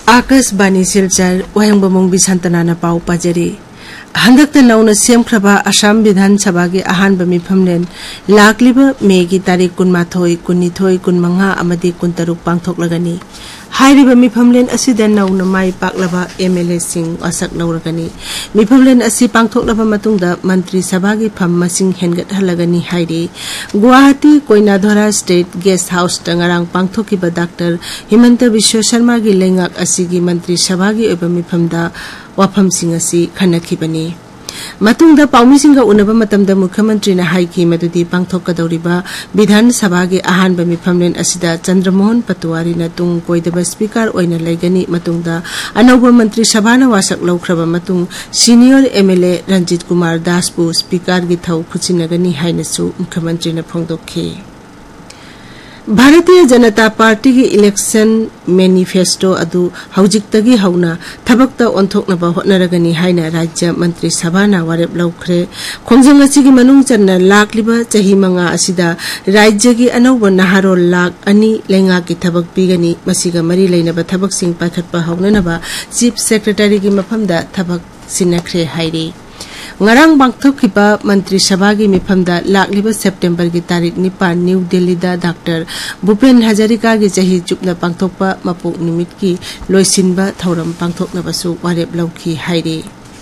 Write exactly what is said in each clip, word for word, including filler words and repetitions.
आकाशवाणी सिलचर वहंगबमुंग बिसंतनाना पाउ पाजरी हंदकता नौना सेमख्रबा असम विधानसभा की अहानब मिफमलेन लाकलिबा मे की तारीख कुनमाथोई कुनिथोई कुनमंगा अमदी कुनतरुक पांगथोकलगनी हाइरिबा मिफमलेन असिदा नौना माई पाकलबा एमएलए सिंह असक लौरगनी मिफमलेन असि पांगथोकलबा मतुंगदा मंत्री सभा की फम मसिंग हेनगतहलगनी हाइरि Guwahati कोइनाधोरा state guest house तंगरांग पांगथोकिबा doctor Himanta विश्व शर्मा की लेंगाक असिगी मंत्री सभा की ओइबा मिफमदा वाफम सिंह असि खनखिबनी मतुंगदा पाउमिसिंगा उनबा मतमदा मुख्यमंत्री ना हाइकी मदुदी पांगथोकदौरिबा विधान सभा के अहानब मिफमलेन असिदा चंद्रमोहन पटवारी ना तुंग कोइदबा स्पीकर ओइना लेगनी मतुंगदा अनौबा मंत्री सभा ना वासक लौख्रबा मतुंग senior MLA Ranjit Kumar दासपु speaker की थौ खुचिनगनी हाइनसु मुख्यमंत्री ना फोंदोखी भारतीय जनता पार्टी की इलेक्शन मैनिफेस्टो अदु हौजिक्तगी हौना थबक्ता ओंथोकनबा होटनरगनी हाइना राज्य मंत्री सभाना वारेप लौख्रे खोंजंग असिगी मनुंग चन्ना लाकलिबा चही मंगा असिदा राज्य की अनौबा नहारोल लाख अनि लेंगा की थबक पीगनी मसिगा मरी लेनबा थबक सिंह पाखटपा हौननबा चीफ सेक्रेटरी की मफमदा थबक सिनख्रे हाइरी ngarang bangthokhiba मंत्री सभा की मिफमदा लाकलिबा सेप्टेम्बर की तारीख निपान न्यू दिल्ली दा डॉक्टर भूपेन हजारिका की चही चुपना पांगथोकपा मपुक निमित की लोइसिनबा थौरम पांगथोकनबसु वारेप लौखी हाइरे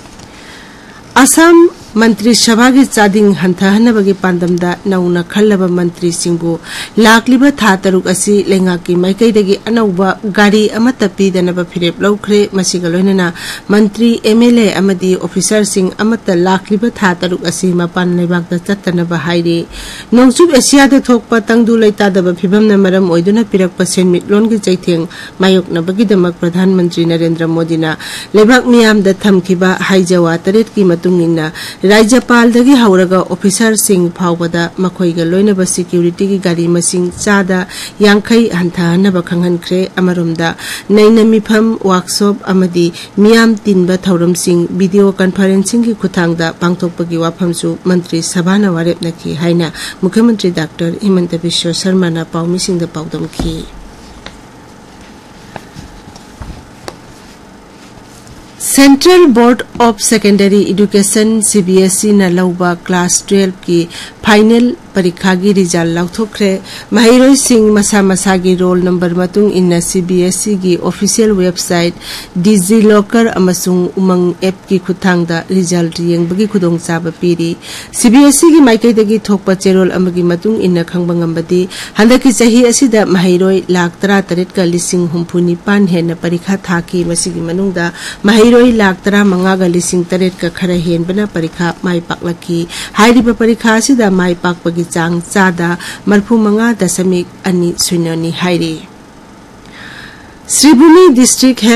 असम मंत्री सभा की चादिंग हंथहनबगी पांदमदा नौना खल्लबा मंत्री सिंहबु लाकलिबा था तरुक असि लेंगा की माइकैदगी अनौबा गाड़ी अमत पीदनबा फिरेप लौख्रे मसिगा लोइनना मंत्री एमएलए अमदी ऑफिसर सिंह अमत लाकलिबा था तरुक असि मपान लेबाकदा चत्तनबा हाइरे नौचुब एशिया द थोकपा तंगदु लैतादबा फिबमना मरम ओइदुना पिरकपा सेनमिटलोन की चैथेंग मायोकनबगीदमक प्रधानमंत्री नरेंद्र मोदीना लेबाक मियामदा थमखिबा हाइजवा तरेट की मतुंगिना राज्यपाल दगी हौरगा ऑफिसर सिंह फावबदा मखोइगा लोइनबा सिक्योरिटी की गाड़ी मसिंग चादा यांखै हंथाहनबा खंगहनख्रे अमरोमदा नैना मिफम वर्कशॉप अमदी मियाम तिनबा थौरम सिंह वीडियो कॉन्फ्रेंसिंग की खुथांगदा पांगथोकपगी वाफमसु मंत्री सभाना वारेपनखि हाइना मुख्यमंत्री डॉक्टर हिमंत विश्व शर्मा ना पाउमिसिंगदा पाउदमखि central board of secondary education CBSE ना लौबा क्लास ट्वेल्व की फाइनल परीक्षा की रिजल्ट लौथोख्रे महिरोई सिंह मसा मसा की रोल नंबर मतुंग इन्ना सीबीएसई की ऑफिशियल वेबसाइट डिजी लॉकर अमसुंग उमंग ऐप की खुथांगदा रिजल्ट येंबगी खुदोंगचाबा पीरी सीबीएसई की माइकैदगी थोकपा चेरोल अमगी मतुंग इन्ना खंगबंगमबदी हंदकी चही असिदा महिरोई लाख तरा तरेट का लिसिंग हुम्फुनी पान हेन परीक्षा थाकी मसिगी मनुंगदा महिरोई लाख तरा मंगागा लिसिंग तरेट का खरा हेनबना परीक्षा माई पाकलकी हाइरिबा परीक्षा असिदा माई पाकपगी चांग चादा मरफू मंगा दशमिक अनि शून्य नि हाइरे श्रीभूमि डिस्ट्रिक्ट